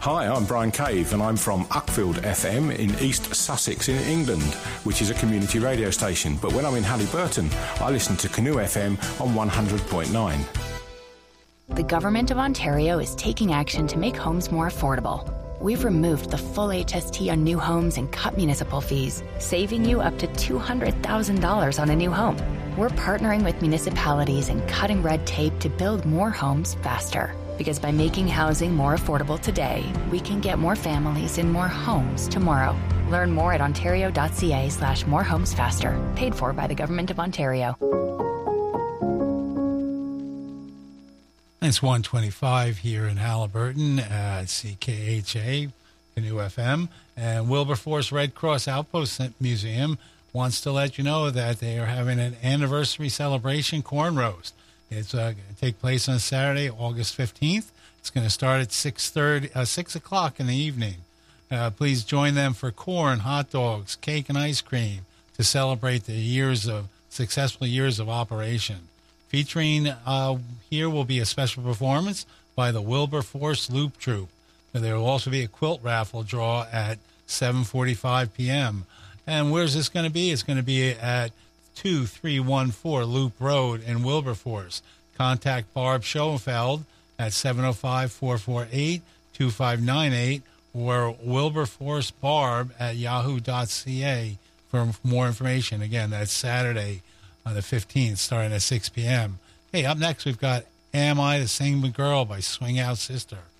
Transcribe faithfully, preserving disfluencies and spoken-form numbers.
Hi, I'm Brian Cave and I'm from Uckfield F M in East Sussex in England, which is a community radio station. But when I'm in Halliburton, I listen to Canoe F M on one hundred point nine. The Government of Ontario is taking action to make homes more affordable. We've removed the full H S T on new homes and cut municipal fees, saving you up to two hundred thousand dollars on a new home. We're partnering with municipalities and cutting red tape to build more homes faster. Because by making housing more affordable today, we can get more families in more homes tomorrow. Learn more at ontario.ca slash more homes faster. Paid for by the Government of Ontario. It's one twenty-five here in Halliburton at C K H A, Canoe F M. And Wilberforce Red Cross Outpost Museum wants to let you know that they are having an anniversary celebration corn roast. It's uh, going to take place on Saturday, August fifteenth. It's going to start at six thirty, uh, six o'clock in the evening. Uh, please join them for corn, hot dogs, cake, and ice cream to celebrate the years of successful years of operation. Featuring uh, here will be a special performance by the Wilberforce Loop Troupe. There will also be a quilt raffle draw at seven forty-five p.m. And where's this going to be? It's going to be at two three one four Loop Road in Wilberforce. Contact Barb Schoenfeld at seven oh five, four four eight, two five nine eight or wilberforcebarb at yahoo dot c a for more information. Again, that's Saturday on the fifteenth, starting at six p.m. Hey, up next we've got Am I the Same Girl by Swing Out Sister.